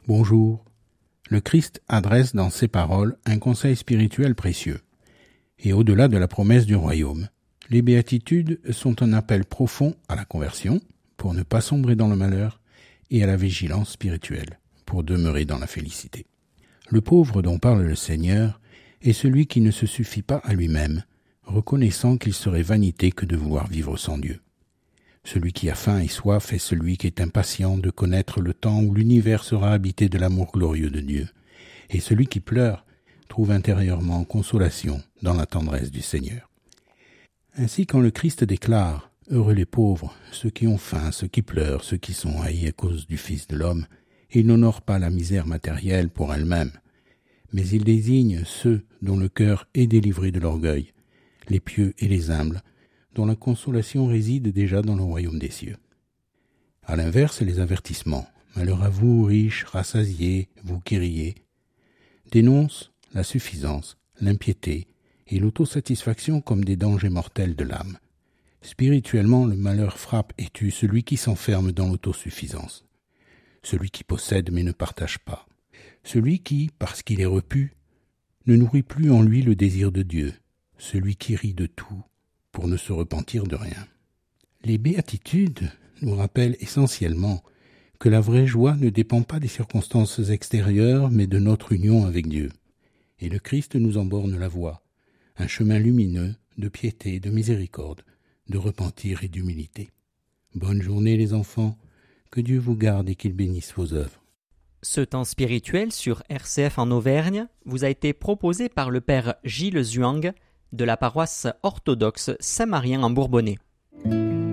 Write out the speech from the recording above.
Bonjour. Le Christ adresse dans ses paroles un conseil spirituel précieux. Et au-delà de la promesse du royaume, les béatitudes sont un appel profond à la conversion, pour ne pas sombrer dans le malheur, et à la vigilance spirituelle, pour demeurer dans la félicité. Le pauvre dont parle le Seigneur est celui qui ne se suffit pas à lui-même, reconnaissant qu'il serait vanité que de vouloir vivre sans Dieu. Celui qui a faim et soif est celui qui est impatient de connaître le temps où l'univers sera habité de l'amour glorieux de Dieu. Et celui qui pleure trouve intérieurement consolation dans la tendresse du Seigneur. Ainsi, quand le Christ déclare « Heureux les pauvres, ceux qui ont faim, ceux qui pleurent, ceux qui sont haïs à cause du Fils de l'homme », il n'honore pas la misère matérielle pour elle-même, mais il désigne ceux dont le cœur est délivré de l'orgueil, les pieux et les humbles, dont la consolation réside déjà dans le royaume des cieux. À l'inverse, les avertissements « Malheur à vous, riches, rassasiés, vous qui riez » dénoncent la suffisance, l'impiété et l'autosatisfaction comme des dangers mortels de l'âme. Spirituellement, le malheur frappe et tue celui qui s'enferme dans l'autosuffisance, celui qui possède mais ne partage pas, celui qui, parce qu'il est repu, ne nourrit plus en lui le désir de Dieu, celui qui rit de tout, pour ne se repentir de rien. Les béatitudes nous rappellent essentiellement que la vraie joie ne dépend pas des circonstances extérieures, mais de notre union avec Dieu. Et le Christ nous en borne la voie, un chemin lumineux de piété, de miséricorde, de repentir et d'humilité. Bonne journée les enfants, que Dieu vous garde et qu'il bénisse vos œuvres. Ce temps spirituel sur RCF en Auvergne vous a été proposé par le Père Gilles Zhuang, de la paroisse orthodoxe Saint-Marien en Bourbonnais.